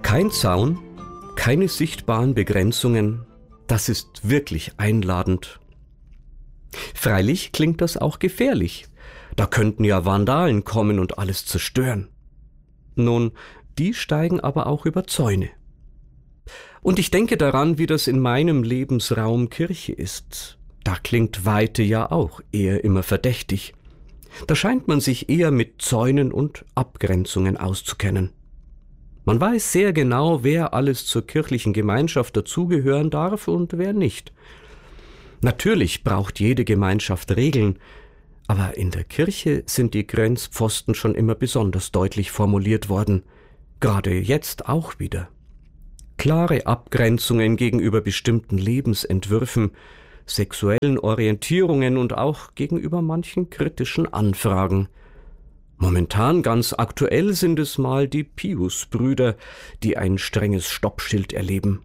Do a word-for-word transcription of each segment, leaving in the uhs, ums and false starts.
Kein Zaun, keine sichtbaren Begrenzungen, das ist wirklich einladend. Freilich klingt das auch gefährlich. Da könnten ja Vandalen kommen und alles zerstören. Nun, die steigen aber auch über Zäune. Und ich denke daran, wie das in meinem Lebensraum Kirche ist. Da klingt Weite ja auch eher immer verdächtig. Da scheint man sich eher mit Zäunen und Abgrenzungen auszukennen. Man weiß sehr genau, wer alles zur kirchlichen Gemeinschaft dazugehören darf und wer nicht. Natürlich braucht jede Gemeinschaft Regeln, aber in der Kirche sind die Grenzpfosten schon immer besonders deutlich formuliert worden, gerade jetzt auch wieder. Klare Abgrenzungen gegenüber bestimmten Lebensentwürfen, sexuellen Orientierungen und auch gegenüber manchen kritischen Anfragen. Momentan ganz aktuell sind es mal die Pius-Brüder, die ein strenges Stoppschild erleben.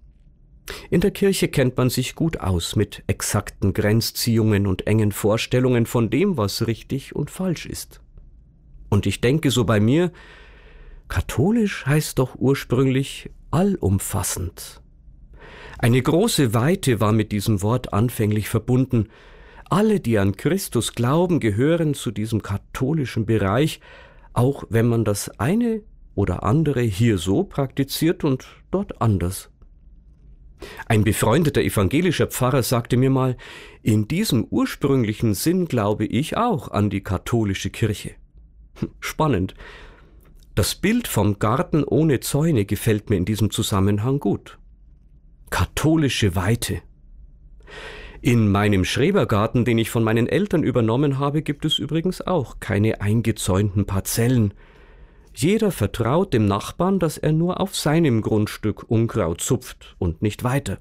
In der Kirche kennt man sich gut aus mit exakten Grenzziehungen und engen Vorstellungen von dem, was richtig und falsch ist. Und ich denke so bei mir, katholisch heißt doch ursprünglich allumfassend. Eine große Weite war mit diesem Wort anfänglich verbunden. Alle, die an Christus glauben, gehören zu diesem katholischen Bereich, auch wenn man das eine oder andere hier so praktiziert und dort anders. Ein befreundeter evangelischer Pfarrer sagte mir mal, in diesem ursprünglichen Sinn glaube ich auch an die katholische Kirche. Spannend. Das Bild vom Garten ohne Zäune gefällt mir in diesem Zusammenhang gut. Katholische Weite. In meinem Schrebergarten, den ich von meinen Eltern übernommen habe, gibt es übrigens auch keine eingezäunten Parzellen. Jeder vertraut dem Nachbarn, dass er nur auf seinem Grundstück Unkraut zupft und nicht weiter.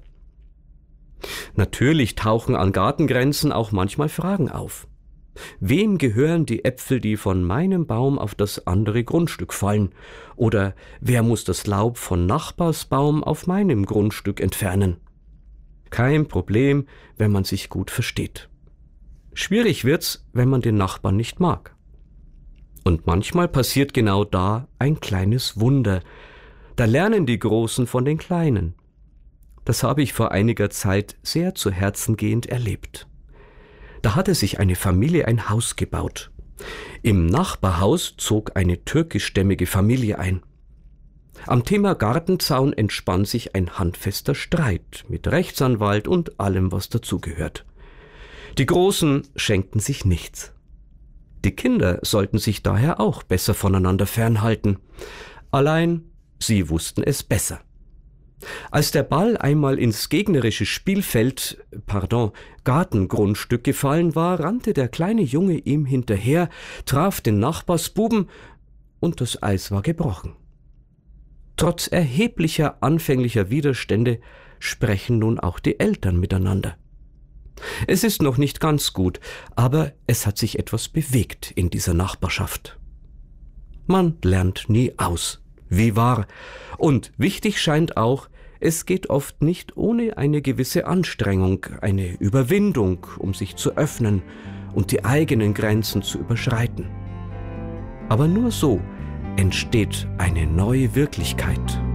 Natürlich tauchen an Gartengrenzen auch manchmal Fragen auf. Wem gehören die Äpfel, die von meinem Baum auf das andere Grundstück fallen? Oder wer muss das Laub von Nachbarsbaum auf meinem Grundstück entfernen? Kein Problem, wenn man sich gut versteht. Schwierig wird's, wenn man den Nachbarn nicht mag. Und manchmal passiert genau da ein kleines Wunder. Da lernen die Großen von den Kleinen. Das habe ich vor einiger Zeit sehr zu Herzen gehend erlebt. Da hatte sich eine Familie ein Haus gebaut. Im Nachbarhaus zog eine türkischstämmige Familie ein. Am Thema Gartenzaun entspann sich ein handfester Streit mit Rechtsanwalt und allem, was dazugehört. Die Großen schenkten sich nichts. Die Kinder sollten sich daher auch besser voneinander fernhalten. Allein sie wussten es besser. Als der Ball einmal ins gegnerische Spielfeld, pardon, Gartengrundstück gefallen war, rannte der kleine Junge ihm hinterher, traf den Nachbarsbuben und das Eis war gebrochen. Trotz erheblicher anfänglicher Widerstände sprechen nun auch die Eltern miteinander. Es ist noch nicht ganz gut, aber es hat sich etwas bewegt in dieser Nachbarschaft. Man lernt nie aus, wie wahr. Und wichtig scheint auch, es geht oft nicht ohne eine gewisse Anstrengung, eine Überwindung, um sich zu öffnen und die eigenen Grenzen zu überschreiten. Aber nur so entsteht eine neue Wirklichkeit.